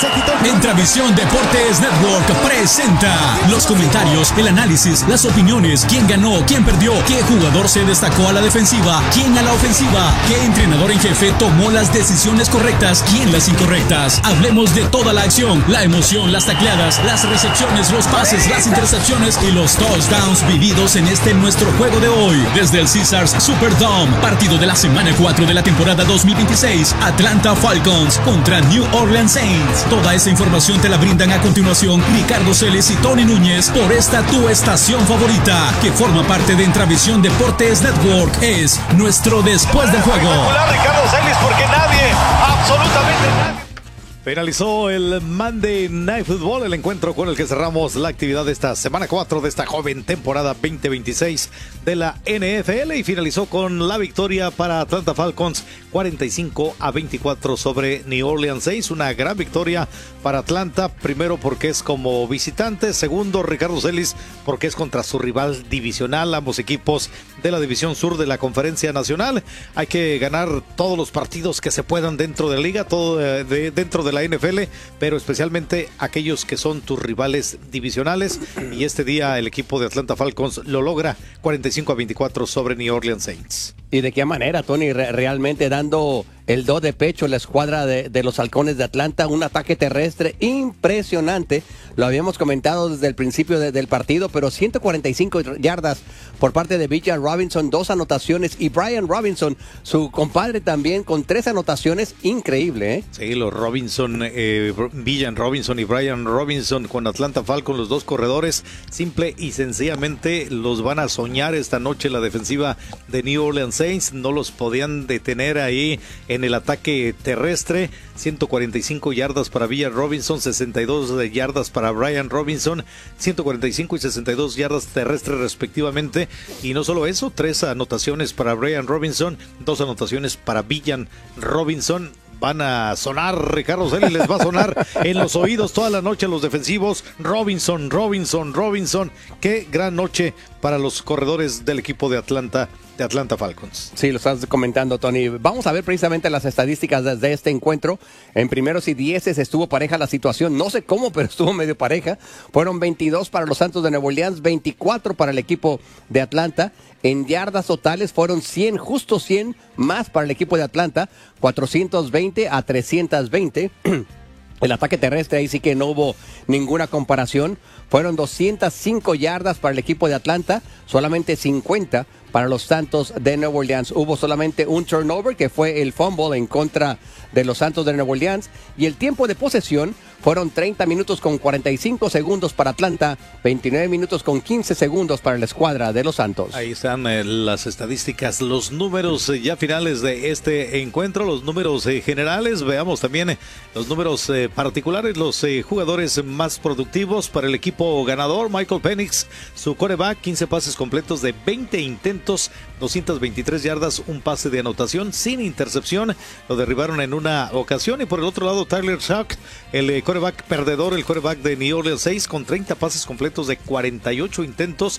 Entravisión Deportes Network presenta los comentarios, el análisis, las opiniones, quién ganó, quién perdió, qué jugador se destacó a la defensiva, quién a la ofensiva, qué entrenador en jefe tomó las decisiones correctas, quién las incorrectas. Hablemos de toda la acción, la emoción, las tacleadas, las recepciones, los pases, las intercepciones y los touchdowns vividos en este nuestro juego de hoy. Desde el Caesars Superdome, partido de la semana 4 de la temporada 2026, Atlanta Falcons contra New Orleans Saints. Toda esa información te la brindan a continuación Ricardo Celis y Tony Núñez por esta tu estación favorita, que forma parte de Entravisión Deportes Network. Es nuestro Después del Juego. Ricardo Celis, porque nadie, absolutamente nadie. Finalizó el Monday Night Football, el encuentro con el que cerramos la actividad de esta semana 4 de esta joven temporada 2026 de la NFL, y finalizó con la victoria para Atlanta Falcons 45-24 sobre New Orleans Saints. Una gran victoria para Atlanta, primero porque es como visitante, segundo, Ricardo Celis, porque es contra su rival divisional, ambos equipos de la división sur de la Conferencia Nacional. Hay que ganar todos los partidos que se puedan dentro de la liga, dentro de la NFL, pero especialmente aquellos que son tus rivales divisionales, y este día el equipo de Atlanta Falcons lo logra 45-24 sobre New Orleans Saints. ¿Y de qué manera, Tony? Realmente dando el do de pecho la escuadra de los Halcones de Atlanta, un ataque terrestre impresionante. Lo habíamos comentado desde el principio del partido, pero 145 yardas por parte de Bijan Robinson, 2 anotaciones, y Brian Robinson, su compadre también, con 3 anotaciones. Increíble, ¿eh? Sí, los Robinson, Bijan Robinson y Brian Robinson con Atlanta Falcons, los dos corredores, simple y sencillamente los van a soñar esta noche la defensiva de New Orleans Saints. No los podían detener ahí en el ataque terrestre. 145 yardas para Bijan Robinson, 62 yardas para Brian Robinson, 145 y 62 yardas terrestres respectivamente. Y no solo eso, 3 anotaciones para Brian Robinson, 2 anotaciones para Bijan Robinson. Van a sonar, Ricardo Celis les va a sonar en los oídos toda la noche a los defensivos. Robinson. Qué gran noche para los corredores del equipo de Atlanta Falcons. Sí, lo estás comentando, Tony. Vamos a ver precisamente las estadísticas de este encuentro. En primeros y 10 estuvo pareja la situación. No sé cómo, pero estuvo medio pareja. Fueron 22 para los Santos de Nueva Orleans, 24 para el equipo de Atlanta. En yardas totales fueron 100, justo 100 más para el equipo de Atlanta, 420 a 320. El ataque terrestre, ahí sí que no hubo ninguna comparación. Fueron 205 yardas para el equipo de Atlanta, solamente 50 para los Santos de Nueva Orleans. Hubo solamente un turnover, que fue el fumble en contra de los Santos de Nueva Orleans. Y el tiempo de posesión fueron 30 minutos con 45 segundos para Atlanta, 29 minutos con 15 segundos para la escuadra de los Santos. Ahí están las estadísticas, los números ya finales de este encuentro, los números generales. Veamos también los números particulares, los jugadores más productivos para el equipo ganador. Michael Penix, su quarterback, 15 pases completos de 20 intentos, 223 yardas, un pase de anotación sin intercepción. Lo derribaron en una ocasión. Y por el otro lado, Tyler Shough, el quarterback perdedor, el quarterback de New Orleans Saints, con 30 pases completos de 48 intentos,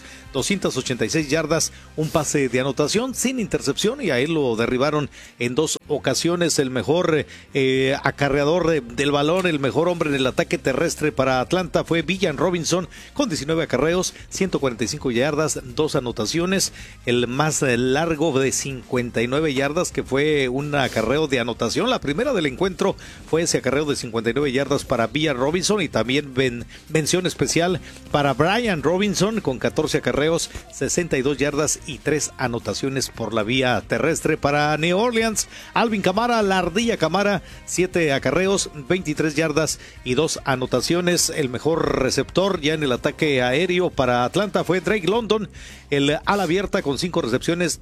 286 yardas, un pase de anotación sin intercepción, y a él lo derribaron en 2 ocasiones. El mejor acarreador del balón, el mejor hombre en el ataque terrestre para Atlanta fue Bijan Robinson, con 19 acarreos, 145 yardas, 2 anotaciones. El más largo de 59 yardas, que fue un acarreo de anotación. La primera del encuentro fue ese acarreo de 59 yardas para Bijan Robinson, y también mención especial para Brian Robinson, con 14 acarreos, 62 yardas y 3 anotaciones por la vía terrestre. Para New Orleans, Alvin Kamara, la ardilla Kamara, 7 acarreos, 23 yardas y 2 anotaciones. El mejor receptor ya en el ataque aéreo para Atlanta fue Drake London, el ala abierta, con 5 recepciones,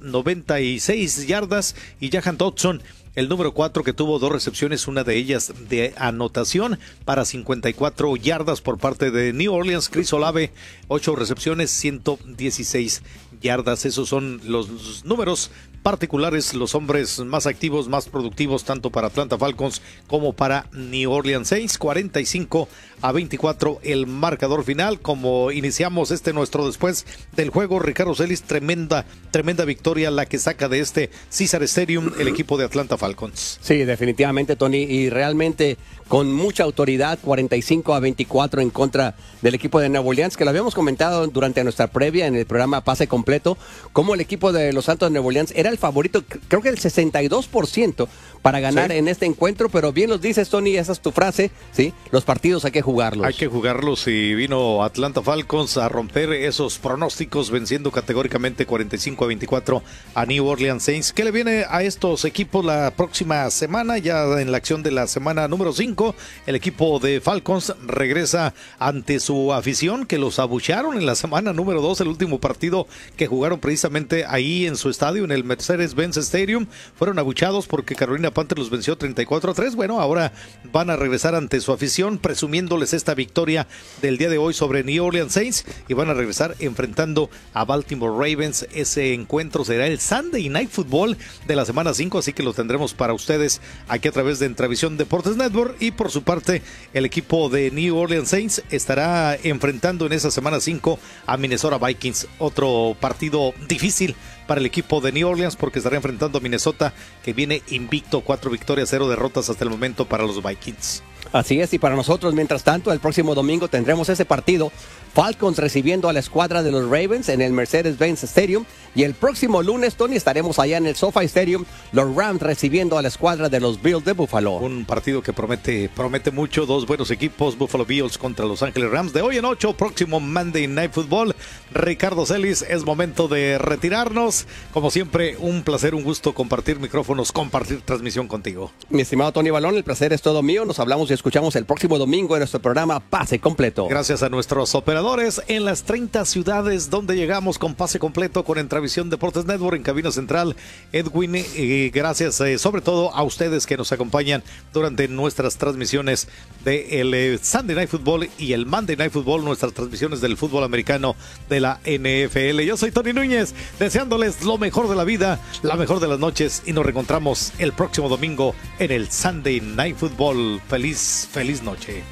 96 yardas, y Jahan Dodson, el número 4, que tuvo 2 recepciones, una de ellas de anotación, para 54 yardas por parte de New Orleans. Chris Olave, 8 recepciones, 116 yardas. Esos son los números particulares, los hombres más activos, más productivos, tanto para Atlanta Falcons como para New Orleans Saints. 45-24 el marcador final. Como iniciamos nuestro después del juego, Ricardo Celis, tremenda victoria la que saca de Caesars Stadium el equipo de Atlanta Falcons. Sí, definitivamente, Tony, y realmente con mucha autoridad, 45-24 en contra del equipo de Nueva Orleans, que lo habíamos comentado durante nuestra previa en el programa Pase Completo, como el equipo de los Santos de Nueva Orleans era el favorito, creo que el 62% para ganar en este encuentro, pero bien los dices, Tony, esa es tu frase, ¿sí? Los partidos hay que jugarlos. Hay que jugarlos, y vino Atlanta Falcons a romper esos pronósticos, venciendo categóricamente 45-24 a New Orleans Saints. ¿Qué le viene a estos equipos la próxima semana? Ya en la acción de la semana número 5, el equipo de Falcons regresa ante su afición, que los abuchearon en la semana número 2, el último partido que jugaron precisamente ahí en su estadio, en el Mercedes-Benz Stadium. Fueron abuchados porque Carolina Panthers los venció 34-3. Bueno, ahora van a regresar ante su afición, presumiéndoles esta victoria del día de hoy sobre New Orleans Saints, y van a regresar enfrentando a Baltimore Ravens. Ese encuentro será el Sunday Night Football de la semana 5, así que lo tendremos para ustedes aquí a través de Entravisión Deportes Network. Y por su parte, el equipo de New Orleans Saints estará enfrentando en esa semana 5 a Minnesota Vikings, otro partido difícil para el equipo de New Orleans, porque estará enfrentando a Minnesota, que viene invicto, 4 victorias, 0 derrotas hasta el momento para los Vikings. Así es, y para nosotros, mientras tanto, el próximo domingo tendremos ese partido, Falcons recibiendo a la escuadra de los Ravens en el Mercedes-Benz Stadium, y el próximo lunes, Tony, estaremos allá en el SoFi Stadium, los Rams recibiendo a la escuadra de los Bills de Buffalo. Un partido que promete mucho, dos buenos equipos, Buffalo Bills contra Los Ángeles Rams. De hoy en 8, próximo Monday Night Football. Ricardo Celis, es momento de retirarnos. Como siempre, un placer, un gusto compartir micrófonos, compartir transmisión contigo. Mi estimado Tony Balón, el placer es todo mío. Nos hablamos y escuchamos el próximo domingo en nuestro programa Pase Completo. Gracias a nuestros operadores en las 30 ciudades donde llegamos con Pase Completo, con Entravisión Deportes Network, en cabina central Edwin, y gracias sobre todo a ustedes que nos acompañan durante nuestras transmisiones del Sunday Night Football y el Monday Night Football, nuestras transmisiones del fútbol americano de la NFL. Yo soy Tony Núñez, deseándoles lo mejor de la vida, la mejor de las noches, y nos reencontramos el próximo domingo en el Sunday Night Football. Feliz noche.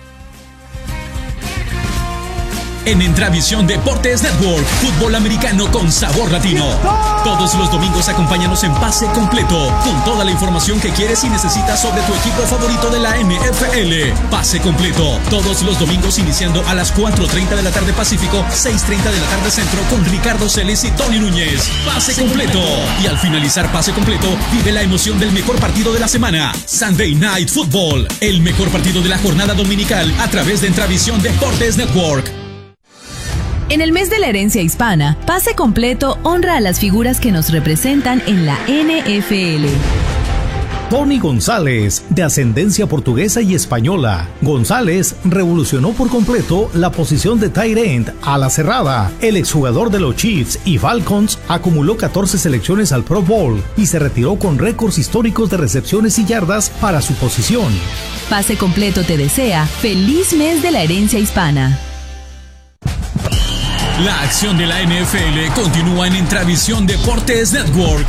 En Entravisión Deportes Network, fútbol americano con sabor latino. Todos los domingos acompáñanos en Pase Completo, con toda la información que quieres y necesitas sobre tu equipo favorito de la NFL. Pase Completo, todos los domingos iniciando a las 4:30 de la tarde Pacífico, 6:30 de la tarde Centro, con Ricardo Celis y Tony Núñez. Pase Completo. Y al finalizar Pase Completo, vive la emoción del mejor partido de la semana, Sunday Night Football, el mejor partido de la jornada dominical a través de Entravisión Deportes Network. En el mes de la herencia hispana, Pase Completo honra a las figuras que nos representan en la NFL. Tony González, de ascendencia portuguesa y española. González revolucionó por completo la posición de tight end a la cerrada. El exjugador de los Chiefs y Falcons acumuló 14 selecciones al Pro Bowl y se retiró con récords históricos de recepciones y yardas para su posición. Pase Completo te desea feliz mes de la herencia hispana. La acción de la NFL continúa en Entravisión Deportes Network.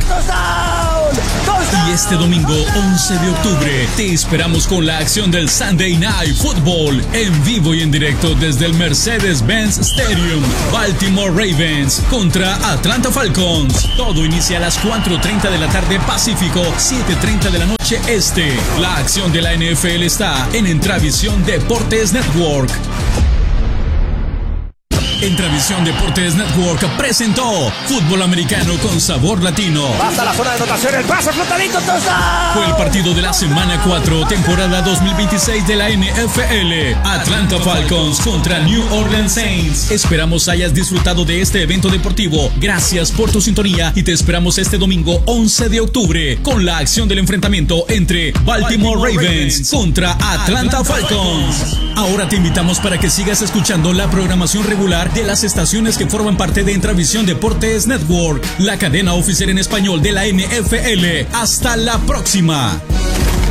Y este domingo 11 de octubre te esperamos con la acción del Sunday Night Football en vivo y en directo desde el Mercedes-Benz Stadium. Baltimore Ravens contra Atlanta Falcons. Todo inicia a las 4:30 de la tarde Pacífico, 7:30 de la noche Este. La acción de la NFL está en Entravisión Deportes Network. Entravisión Deportes Network presentó Fútbol Americano con Sabor Latino. Hasta la zona de anotación, el pase flotadito, fue el partido de la semana 4, temporada 2026 de la NFL. Atlanta Falcons contra New Orleans Saints. Esperamos hayas disfrutado de este evento deportivo. Gracias por tu sintonía y te esperamos este domingo 11 de octubre con la acción del enfrentamiento entre Baltimore Ravens contra Atlanta Falcons. Ahora te invitamos para que sigas escuchando la programación regular de las estaciones que forman parte de Entravisión Deportes Network, la cadena oficial en español de la NFL. Hasta la próxima.